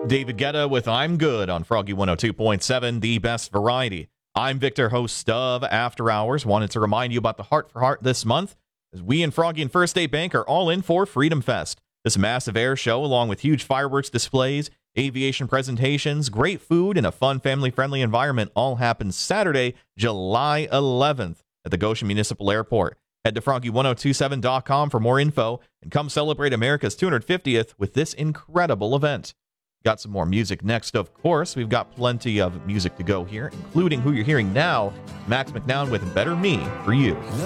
David Guetta with I'm Good on Froggy 102.7, the best variety. I'm Victor, host of After Hours. Wanted to remind you about the Heart for Heart this month, as we and Froggy and First State Bank are all in for Freedom Fest. This massive air show, along with huge fireworks displays, aviation presentations, great food, and a fun family-friendly environment, all happens Saturday, July 11th at the Goshen Municipal Airport. Head to froggy1027.com for more info and come celebrate America's 250th with this incredible event. Got some more music next, of course. We've got plenty of music to go here, including who you're hearing now, Max McNown with Better Me for You.